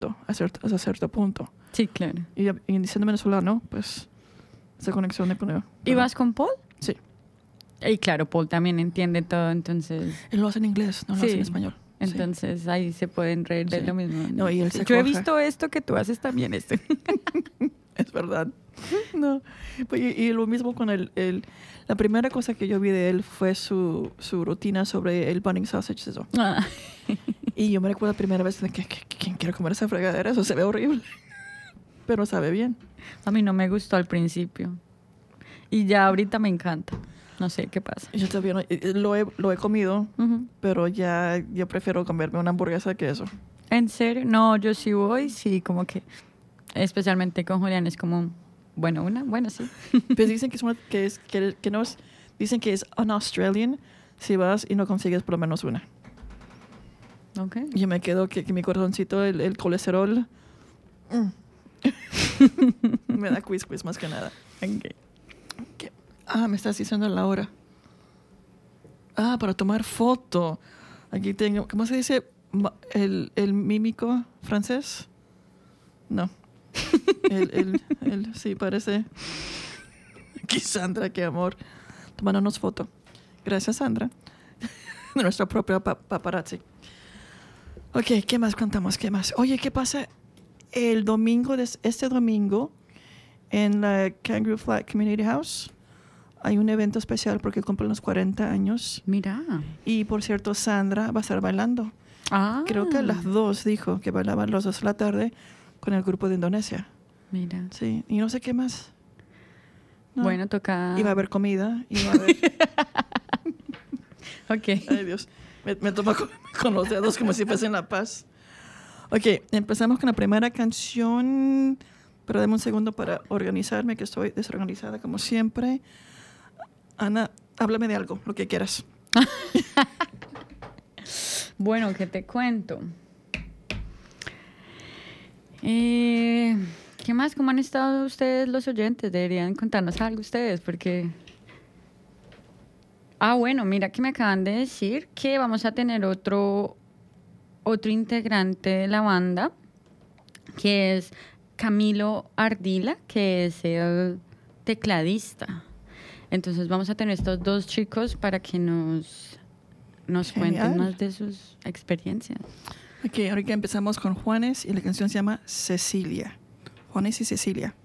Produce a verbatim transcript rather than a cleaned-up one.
a cierto, hasta cierto punto. Sí, claro. Y, y siendo venezolano, pues, esa conexión de con él. ¿Y vas con Paul? Sí. Y claro, Paul también entiende todo, entonces... Él lo hace en inglés, no lo Sí. hace en español. Entonces sí. Ahí se pueden reír de Sí. lo mismo. No, y él Sí. se Yo he coja. visto esto que tú haces también. Esto. Es verdad. No. Pues, y, y lo mismo con el, el... La primera cosa que yo vi de él fue su, su rutina sobre el bunning sausage. Eso. Ah. Y yo me recuerdo la primera vez de que, que, que ¿quién quiere comer esa fregadera? Eso se ve horrible. Pero sabe bien. A mí no me gustó al principio. Y ya ahorita me encanta. No sé qué pasa. Yo todavía no, lo, he, lo he comido, Uh-huh. pero ya yo prefiero comerme una hamburguesa que eso. ¿En serio? No, yo sí voy, sí, como que... Especialmente con Julián es como... Bueno, una, bueno, sí. Pues dicen que es, una, que, es que, que no es... Dicen que es un Australian si vas y no consigues por lo menos una. Ok. Yo me quedo que, que mi corazoncito, el, el colesterol... mm. Me da quiz quiz más que nada. okay. ¿Qué? Ah, me estás diciendo la hora. Ah, para tomar foto. Aquí tengo... ¿Cómo se dice? ¿El, el mímico francés? No. El, el, el, sí, parece... Aquí Sandra, qué amor. Tomándonos foto. Gracias, Sandra. De nuestra propia pa paparazzi. Ok, ¿qué más contamos? ¿Qué más? Oye, ¿qué pasa el domingo, de, este domingo, en la Kangaroo Flat Community House? Hay un evento especial porque cumplen los cuarenta años. Mira. Y, por cierto, Sandra va a estar bailando. Ah. Creo que a las dos dijo que bailaban las dos de la tarde con el grupo de Indonesia. Mira. Sí, y no sé qué más. No. Bueno, toca... Iba a haber comida, iba a haber... Ok. Ay, Dios. Me, me tomo con, con los dedos como si fuese en La Paz. Ok, empezamos con la primera canción. Pero dame un segundo para organizarme, que estoy desorganizada como siempre. Ana, háblame de algo, lo que quieras. Bueno, ¿qué te cuento? Eh, ¿Qué más? ¿Cómo han estado ustedes los oyentes? Deberían contarnos algo ustedes, porque... Ah, bueno, mira que me acaban de decir que vamos a tener otro, otro integrante de la banda, que es Camilo Ardila, que es el tecladista. Entonces vamos a tener estos dos chicos para que nos, nos cuenten más de sus experiencias. Ok, ahorita empezamos con Juanes y la canción se llama Cecilia. Juanes y Cecilia.